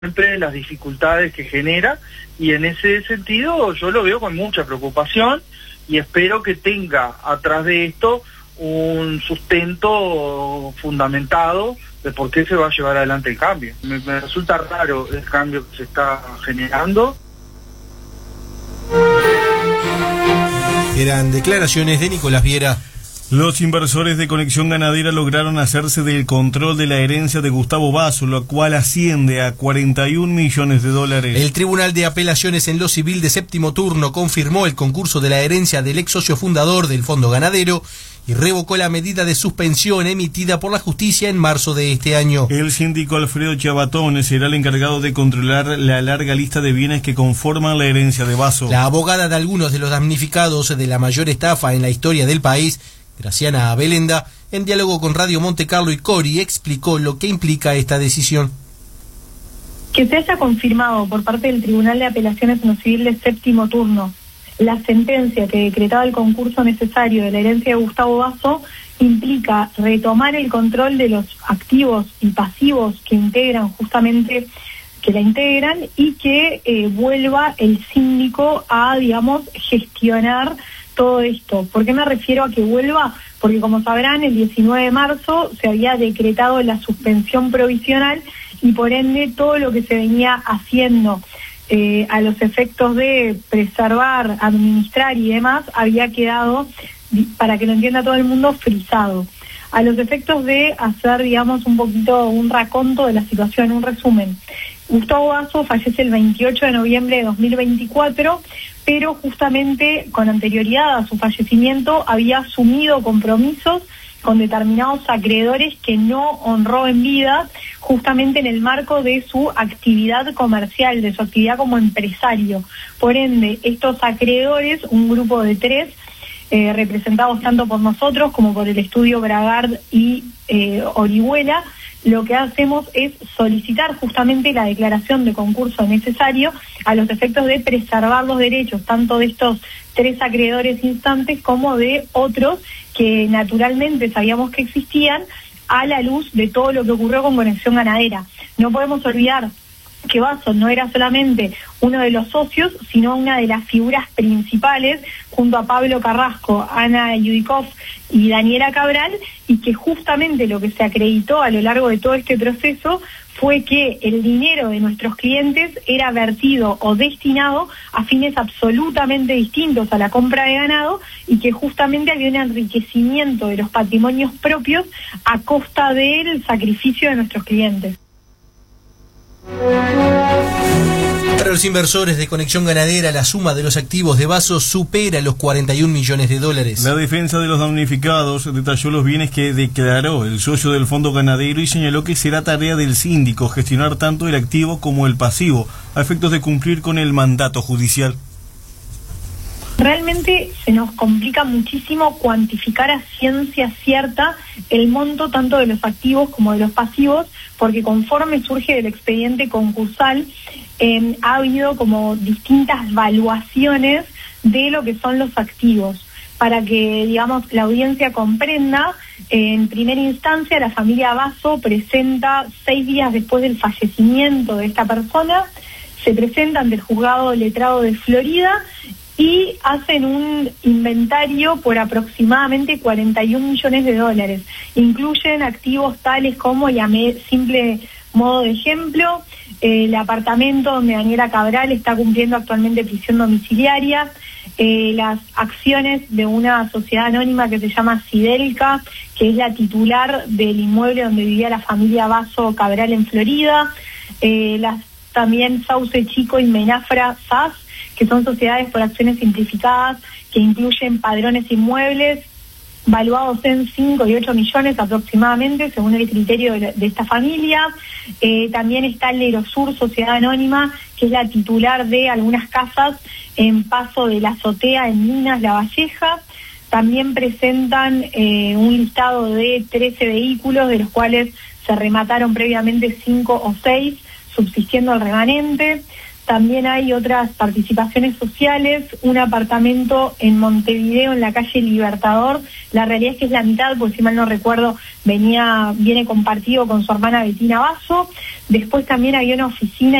siempre las dificultades que genera, y en ese sentido yo lo veo con mucha preocupación y espero que tenga atrás de esto un sustento fundamentado de por qué se va a llevar adelante el cambio. Me resulta raro el cambio que se está generando. Eran declaraciones de Nicolás Viera. Los inversores de Conexión Ganadera lograron hacerse del control de la herencia de Gustavo Basso, lo cual asciende a 41 millones de dólares. El Tribunal de Apelaciones en lo Civil de séptimo turno confirmó el concurso de la herencia del ex socio fundador del Fondo Ganadero y revocó la medida de suspensión emitida por la justicia en marzo de este año. El síndico Alfredo Chabatón será el encargado de controlar la larga lista de bienes que conforman la herencia de Basso. La abogada de algunos de los damnificados de la mayor estafa en la historia del país, Graciana Belenda, en diálogo con Radio Monte Carlo y Cori, explicó lo que implica esta decisión. Que se haya confirmado por parte del Tribunal de Apelaciones en lo Civil de séptimo turno la sentencia que decretaba el concurso necesario de la herencia de Gustavo Basso implica retomar el control de los activos y pasivos que integran justamente, que la integran, y que vuelva el síndico a, digamos, gestionar todo esto. ¿Por qué me refiero a que vuelva? Porque, como sabrán, el 19 de marzo se había decretado la suspensión provisional y, por ende, todo lo que se venía haciendo a los efectos de preservar, administrar y demás, había quedado, para que lo entienda todo el mundo, frisado. A los efectos de hacer, digamos, un poquito un raconto de la situación, un resumen. Gustavo Basso fallece el 28 de noviembre de 2024, pero justamente con anterioridad a su fallecimiento había asumido compromisos con determinados acreedores que no honró en vida, justamente en el marco de su actividad comercial, de su actividad como empresario. Por ende, estos acreedores, un grupo de 3, representados tanto por nosotros como por el estudio Bragard y Orihuela, lo que hacemos es solicitar justamente la declaración de concurso necesario a los efectos de preservar los derechos tanto de estos 3 acreedores instantes como de otros que naturalmente sabíamos que existían, a la luz de todo lo que ocurrió con Conexión Ganadera. No podemos olvidar que Basso no era solamente uno de los socios, sino una de las figuras principales, junto a Pablo Carrasco, Ana Yudikov y Daniela Cabral, y que justamente lo que se acreditó a lo largo de todo este proceso fue que el dinero de nuestros clientes era vertido o destinado a fines absolutamente distintos a la compra de ganado, y que justamente había un enriquecimiento de los patrimonios propios a costa del sacrificio de nuestros clientes. Para los inversores de Conexión Ganadera, la suma de los activos de Basso supera los 41 millones de dólares. La defensa de los damnificados detalló los bienes que declaró el socio del Fondo Ganadero y señaló que será tarea del síndico gestionar tanto el activo como el pasivo, a efectos de cumplir con el mandato judicial. Realmente se nos complica muchísimo cuantificar a ciencia cierta el monto tanto de los activos como de los pasivos, porque conforme surge del expediente concursal, ha habido como distintas valuaciones de lo que son los activos. Para que, digamos, la audiencia comprenda, en primera instancia la familia Basso presenta 6 días después del fallecimiento de esta persona, se presenta ante el juzgado letrado de Florida y hacen un inventario por aproximadamente 41 millones de dólares. Incluyen activos tales como, y a simple modo de ejemplo, el apartamento donde Daniela Cabral está cumpliendo actualmente prisión domiciliaria, las acciones de una sociedad anónima que se llama Sidelca, que es la titular del inmueble donde vivía la familia Basso Cabral en Florida, también Sauce Chico y Menafra SAS, que son sociedades por acciones simplificadas que incluyen padrones inmuebles valuados en 5 y 8 millones aproximadamente, según el criterio de esta familia. También está Lerosur, sociedad anónima, que es la titular de algunas casas en Paso de la Azotea, en Minas, La Valleja. También presentan un listado de 13 vehículos, de los cuales se remataron previamente 5 o 6, subsistiendo el remanente. También hay otras participaciones sociales, un apartamento en Montevideo, en la calle Libertador. La realidad es que es la mitad, porque si mal no recuerdo, viene compartido con su hermana Betina Basso. Después también había una oficina